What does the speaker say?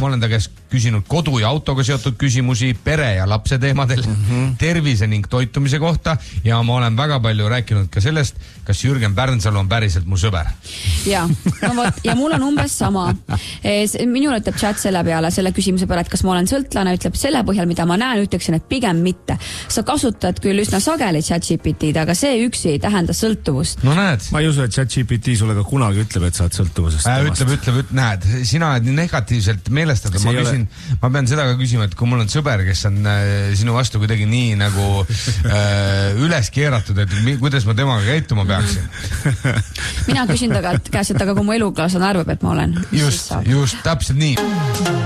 ma olen ta käest küsinud kodu ja autoga seotud küsimusi, pere ja lapse teemadel, tervise ning toitumise kohta ja ma olen väga palju rääkinud ka sellest, kas Jürgen Pärnsalu on päriselt mu sõber. Ja, no võt, ja mul on umbes sama. Minul ütleb chat selle peale, selle küsimuse peale, et kas ma olen sõltlane, ütleb selle põhjal, mida ma näen, ütleksin, et pigem mitte. Sa kasutad küll üsna sageli ChatGPT-d, aga see üksi ei tähenda sõltuvust. No näed. Ma ei usu, et ChatGPT sulle ka kunagi ütleb, et sa oled sõltuvusest. Ütleb, näed, sina oled nii negatiivselt meelestada. Ma pean seda ka küsima, et kui mul on sõber, kes on sinu vastu kuidagi nii nagu üles keeratud, et kuidas ma temaga käituma peaksin. Mina küsin ta käest, et aga kui mu eluklaaslane arvab, et ma olen. Just, täpselt nii.